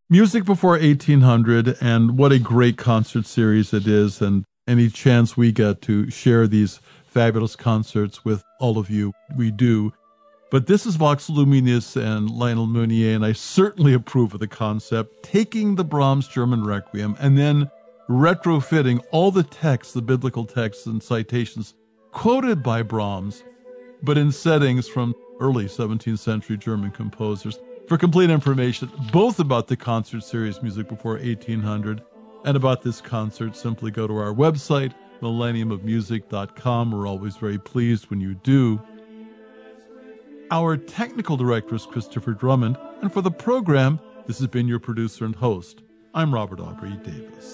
Music Before 1800, and what a great concert series it is, and any chance we get to share these fabulous concerts with all of you, we do. But this is Vox Luminis and Lionel Meunier, and I certainly approve of the concept, taking the Brahms German Requiem and then retrofitting all the texts, the biblical texts and citations quoted by Brahms, but in settings from early 17th century German composers. For complete information, both about the concert series Music Before 1800 and about this concert, simply go to our website, millenniumofmusic.com. We're always very pleased when you do. Our technical director is Christopher Drummond, and for the program, this has been your producer and host. I'm Robert Aubrey Davis.